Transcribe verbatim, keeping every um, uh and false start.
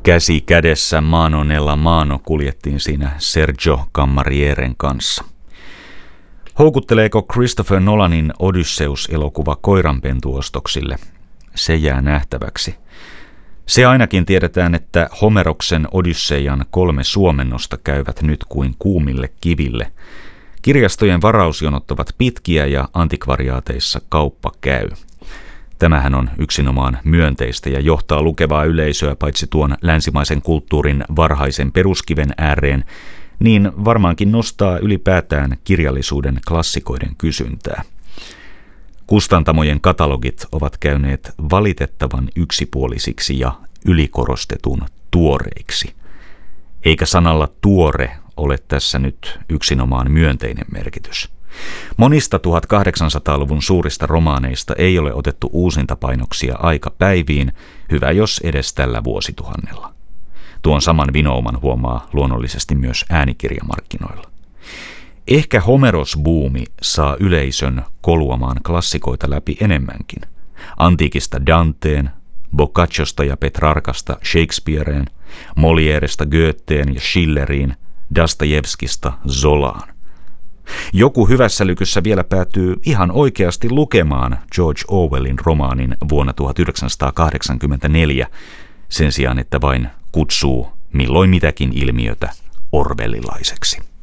Käsi kädessä Mano nella mano kuljettiin siinä Sergio Cammarrieren kanssa. Houkutteleeko Christopher Nolanin Odysseus-elokuva koiranpentuostoksille? Se jää nähtäväksi. Se ainakin tiedetään, että Homeroksen Odysseian kolme suomennosta käyvät nyt kuin kuumille kiville. Kirjastojen varausjonot ovat pitkiä ja antikvariaateissa kauppa käy. Tämähän on yksinomaan myönteistä ja johtaa lukevaa yleisöä paitsi tuon länsimaisen kulttuurin varhaisen peruskiven ääreen, niin varmaankin nostaa ylipäätään kirjallisuuden klassikoiden kysyntää. Kustantamojen katalogit ovat käyneet valitettavan yksipuolisiksi ja ylikorostetun tuoreiksi. Eikä sanalla tuore ole tässä nyt yksinomaan myönteinen merkitys. Monista tuhatkahdeksansataaluvun suurista romaaneista ei ole otettu uusintapainoksia aikapäiviin, hyvä jos edes tällä vuosituhannella. Tuon saman vinouman huomaa luonnollisesti myös äänikirjamarkkinoilla. Ehkä Homeros-buumi saa yleisön koluamaan klassikoita läpi enemmänkin. Antiikista Danteen, Boccaciosta ja Petrarkasta Shakespeareen, Molièresta Goetheen ja Schilleriin, Dostojevskista Zolaan. Joku hyvässä lykyssä vielä päätyy ihan oikeasti lukemaan George Orwellin romaanin vuonna tuhatyhdeksänsataakahdeksankymmentäneljä, sen sijaan että vain kutsuu milloin mitäkin ilmiötä orwellilaiseksi.